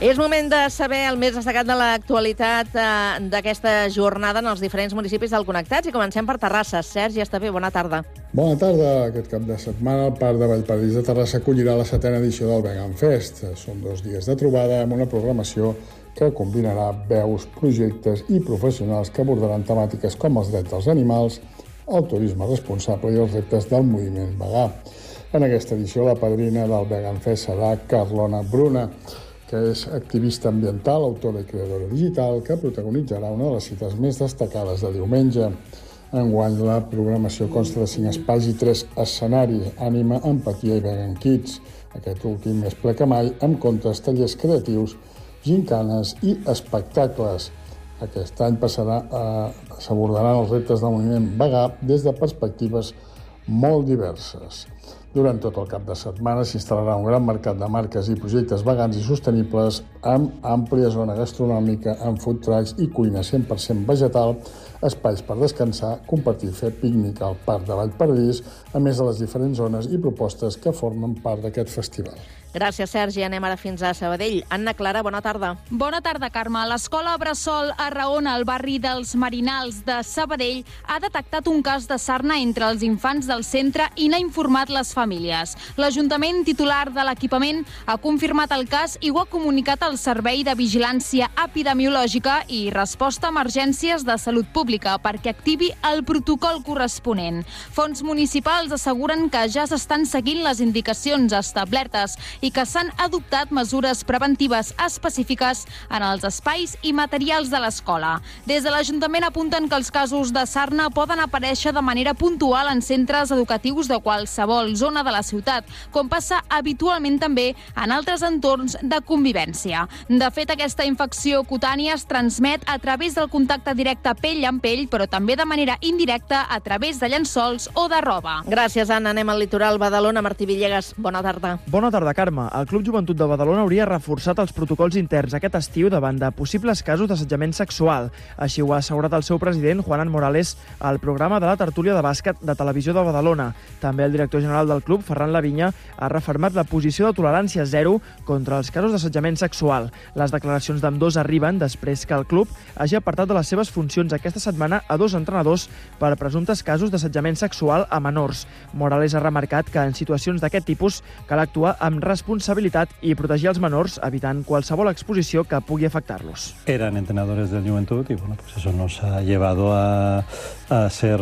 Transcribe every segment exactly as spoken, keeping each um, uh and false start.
És moment de saber el més destacat de l'actualitat eh, d'aquesta jornada en els diferents municipis del Connectats i comencem per Terrassa. Sergi Estavé, bona tarda. Bona tarda. Aquest cap de setmana el Parc de Vallparadís de Terrassa acollirà la setena edició del Vegan Fest. Són dos dies de trobada amb una programació que combinarà veus, projectes i professionals que abordaran temàtiques com els drets dels animals, el turisme responsable i els reptes del moviment vegà. En aquesta edició la padrina del Vegan Fest serà Carlona Bruna, que és activista ambiental, autora i creadora digital, que protagonitzarà una de les cites més destacades de diumenge. Enguany la programació consta de cinc espais i tres escenaris: Ànima, Empatia i Vegan Kids. Aquest últim més ple que mai, amb contes, tallers creatius, gincanes i espectacles. Aquest any passarà a... s'abordaran els reptes del moviment vegà des de perspectives molt diverses. Durant tot el cap de setmana s'instal·larà un gran mercat de marques i projectes vegans i sostenibles amb àmplia zona gastronòmica, amb food trucks i cuina cent per cent vegetal, espais per descansar, compartir i fer pícnic al Parc de Vallparadís, a més de les diferents zones i propostes que formen part d'aquest festival. Gràcies, Sergi. Anem ara fins a Sabadell. Anna Clara, bona tarda. Bona tarda, Carme. L'Escola Bressol Arraona, al barri dels Marinals de Sabadell, ha detectat un cas de sarna entre els infants del centre i n'ha informat les famílies. L'Ajuntament titular de l'equipament ha confirmat el cas i ho ha comunicat al Servei de Vigilància Epidemiològica i Resposta a Emergències de Salut Pública perquè activi el protocol corresponent. Fons municipals asseguren que ja s'estan seguint les indicacions establertes i que s'han adoptat mesures preventives específiques en els espais i materials de l'escola. Des de l'Ajuntament apunten que els casos de sarna poden aparèixer de manera puntual en centres educatius de qualsevol zona de la ciutat, com passa habitualment també en altres entorns de convivència. De fet, aquesta infecció cutània es transmet a través del contacte directe pell amb pell, però també de manera indirecta a través de llençols o de roba. Gràcies, Anna. Anem al litoral Badalona. Martí Villegas, bona tarda. Bona tarda, Carme. El Club Joventut de Badalona hauria reforçat els protocols interns aquest estiu davant de possibles casos d'assetjament sexual. Així ho ha assegurat el seu president, Juanan Morales, al programa de la tertúlia de bàsquet de Televisió de Badalona. També el director general del club, Ferran Lavinya, ha refermat la posició de tolerància zero contra els casos d'assetjament sexual. Les declaracions d'ambdós arriben després que el club hagi apartat de les seves funcions aquesta setmana a dos entrenadors per presumptes casos d'assetjament sexual a menors. Morales ha remarcat que en situacions d'aquest tipus cal actuar amb responsabilitat i protegir els menors, evitant qualsevol exposició que pugui afectar-los. Eran entrenadores del Juventud y bueno, pues eso nos ha llevado a, a ser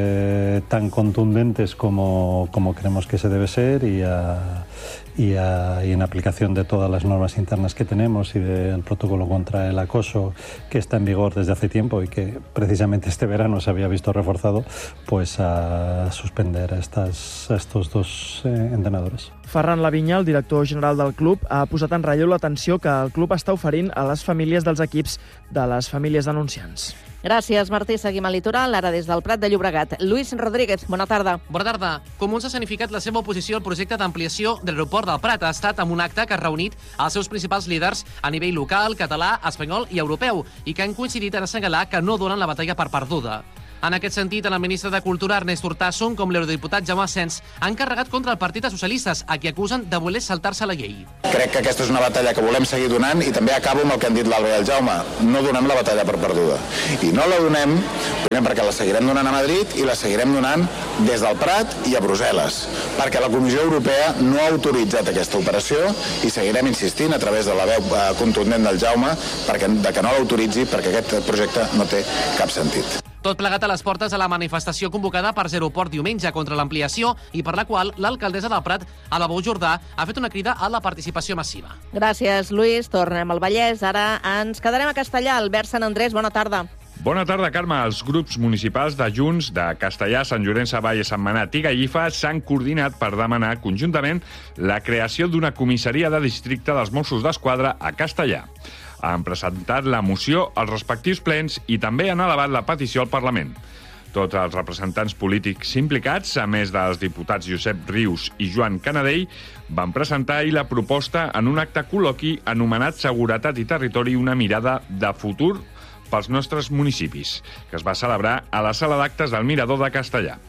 eh, tan contundentes como, como creemos que se debe ser y, a, y, a, y en aplicación de todas las normas internas que tenemos y del protocolo contra el acoso que está en vigor desde hace tiempo y que precisamente este verano se había visto reforzado, pues a suspender a, estas, a estos dos eh, entrenadores. Ferran Lavinya, el director general del club, ha posat en relleu l'atenció que el club està oferint a les famílies dels equips de les famílies denunciants. Gràcies, Martí. Seguim al litoral, ara des del Prat de Llobregat. Lluís Rodríguez, bona tarda. Bona tarda. Comuns ha significat la seva oposició al projecte d'ampliació de l'aeroport del Prat. Ha estat amb un acte que ha reunit els seus principals líders a nivell local, català, espanyol i europeu i que han coincidit en assenyalar que no donen la batalla per perduda. En aquest sentit, tant el ministre de Cultura, Ernest Urtasun, com l'eurodiputat Jaume Asens han carregat contra el Partit dels Socialistes, a qui acusen de voler saltar-se la llei. Crec que aquesta és una batalla que volem seguir donant i també acabo amb el que han dit l'Alba i el Jaume. No donem la batalla per perduda. I no la donem primer perquè la seguirem donant a Madrid i la seguirem donant des del Prat i a Brussel·les, perquè la Comissió Europea no ha autoritzat aquesta operació i seguirem insistint a través de la veu contundent del Jaume perquè, de que no l'autoritzi perquè aquest projecte no té cap sentit. Tot plegat a les portes de la manifestació convocada per Zeroport diumenge contra l'ampliació i per la qual l'alcaldessa del Prat, Alabou Jordà, ha fet una crida a la participació massiva. Gràcies, Lluís. Tornem al Vallès. Ara ens quedarem a Castellà. Albert Sant Andrés, bona tarda. Bona tarda, Carme. Els grups municipals de Junts, de Castellà, Sant Llorenç Savall, Sentmenat i Gallifa s'han coordinat per demanar conjuntament la creació d'una comissaria de districte dels Mossos d'Esquadra a Castellà. Han presentat la moció als respectius plens i també han elevat la petició al Parlament. Tots els representants polítics implicats, a més dels diputats Josep Rius i Joan Canadell, van presentar ahir la proposta en un acte col·loqui anomenat Seguretat i Territori, una mirada de futur pels nostres municipis, que es va celebrar a la sala d'actes del Mirador de Castellà.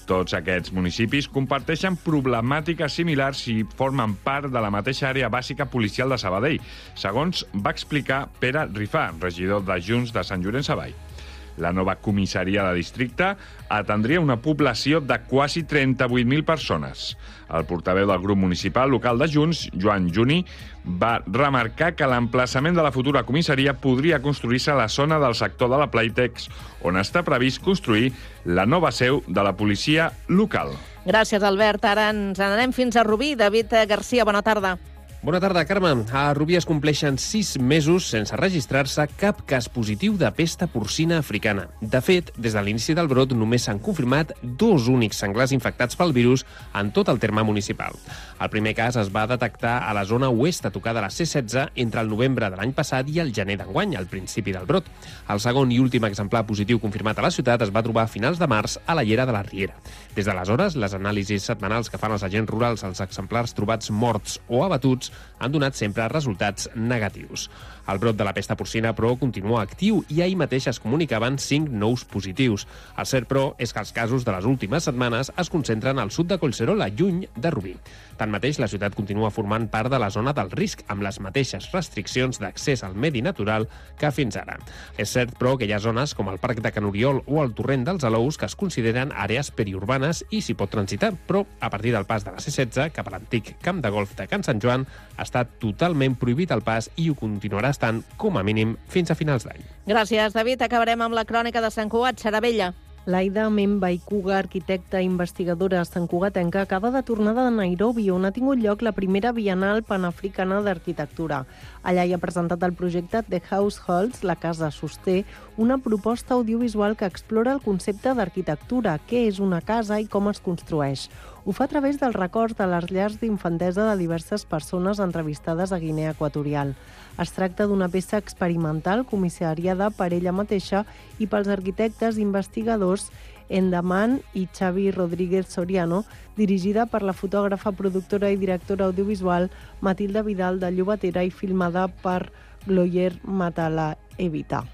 Tots aquests municipis comparteixen problemàtiques similars i formen part de la mateixa àrea bàsica policial de Sabadell, segons va explicar Pere Rifà, regidor de Junts de Sant Llorenç Savall. La nova comissaria de districte atendria una població de quasi trenta-vuit mil persones. El portaveu del grup municipal local de Junts, Joan Juni, va remarcar que l'emplaçament de la futura comissaria podria construir-se a la zona del sector de la Playtex, on està previst construir la nova seu de la policia local. Gràcies, Albert. Ara ens n'anem fins a Rubí. David Garcia, bona tarda. Bona tarda, Carme. A Rubí es compleixen sis mesos sense registrar-se cap cas positiu de pesta porcina africana. De fet, des de l'inici del brot només s'han confirmat dos únics senglars infectats pel virus en tot el terme municipal. El primer cas es va detectar a la zona oest a tocar de la C setze entre el novembre de l'any passat i el gener d'enguany, al principi del brot. El segon i últim exemplar positiu confirmat a la ciutat es va trobar a finals de març a la Llera de la Riera. Des d'aleshores, les anàlisis setmanals que fan els agents rurals als exemplars trobats morts o abatuts han donat sempre resultats negatius. El brot de la pesta porcina, però, continua actiu i ahir mateix es comunicaven cinc nous positius. El cert, però, és que els casos de les últimes setmanes es concentren al sud de Collserola, lluny de Rubí. Tanmateix, la ciutat continua formant part de la zona del risc, amb les mateixes restriccions d'accés al medi natural que fins ara. És cert, però, que hi ha zones com el Parc de Can Oriol o el Torrent dels Alous que es consideren àrees periurbanes i s'hi pot transitar, però a partir del pas de la C setze cap a l'antic camp de golf de Can Sant Joan està totalment prohibit el pas i ho continuarà estant com a mínim fins a finals d'any. Gràcies, David. Acabarem amb la crònica de Sant Cugat, Xaravella. Laida Membaikuga, arquitecta i investigadora santcugatenca, acaba de tornar de Nairobi, on ha tingut lloc la primera Bienal Panafricana d'Arquitectura. Allà hi ha presentat el projecte The Households, la casa sosté, una proposta audiovisual que explora el concepte d'arquitectura, què és una casa i com es construeix. Ho fa a través dels records de les llars d'infantesa de diverses persones entrevistades a Guinea Equatorial. Es tracta d'una peça experimental comissariada per ella mateixa i pels arquitectes investigadors Endaman i Xavi Rodríguez Soriano, dirigida per la fotògrafa, productora i directora audiovisual Matilda Vidal de Llobatera i filmada per Gloyer Matala Evita.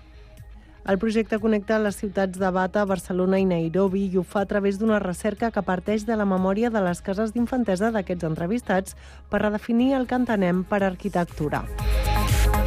El projecte connecta les ciutats de Bata, Barcelona i Nairobi i ho fa a través d'una recerca que parteix de la memòria de les cases d'infantesa d'aquests entrevistats per redefinir el que entenem per arquitectura.